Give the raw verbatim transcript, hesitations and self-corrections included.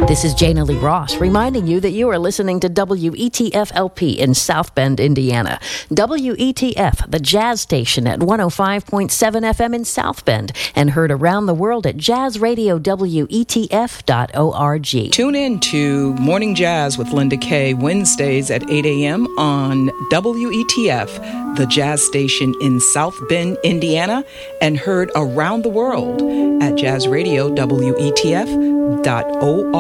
This is Jana Lee Ross reminding you that you are listening to W E T F L P in South Bend, Indiana. W E T F, the jazz station at one oh five point seven F M in South Bend, and heard around the world at jazz radio W E T F dot org. Tune in to Morning Jazz with Linda Kay Wednesdays at eight a.m. on W E T F, the jazz station in South Bend, Indiana, and heard around the world at jazz radio W E T F dot org.